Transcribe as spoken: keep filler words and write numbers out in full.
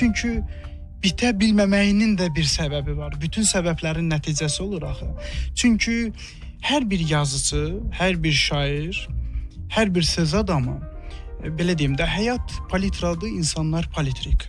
Çünki bitə bilməməyinin də bir səbəbi var. Bütün səbəblərin nəticəsi olur axı. Çünki hər bir yazıcı, hər bir şair, hər bir söz adamı, belə deyim də, həyat politradı, insanlar politrik.